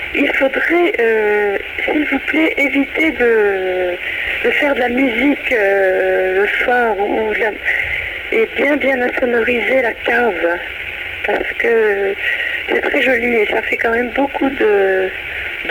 il faudrait, s'il vous plaît, éviter de faire de la musique le soir et bien insonoriser la cave. Parce que c'est très joli et ça fait quand même beaucoup de